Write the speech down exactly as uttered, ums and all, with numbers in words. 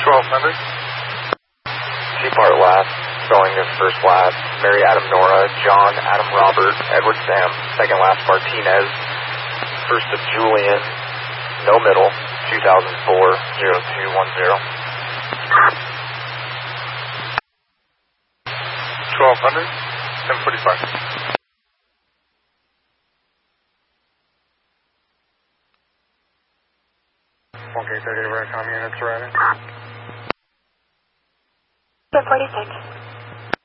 twelve hundred. Two-part last, showing his first last. Mary Adam Nora, John Adam Robert, Edward Sam, second last Martinez. First of Julian, no middle, two thousand four, zero two one zero. twelve hundred, ten forty-five. Okay, thirty, right, comm units ready. ten forty-six.